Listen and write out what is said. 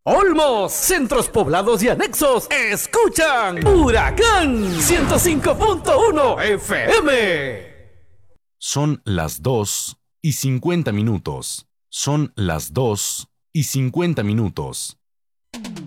Olmos, centros poblados y anexos, escuchan Huracán 105.1 FM. Son las 2:50. Son las 2:50.